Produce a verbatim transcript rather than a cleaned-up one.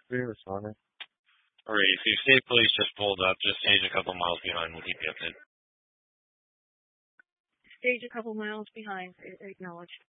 We responded. Alright, if you state police just pulled up, just stage a couple miles behind, we'll keep you updated. Stage a couple miles behind, acknowledged.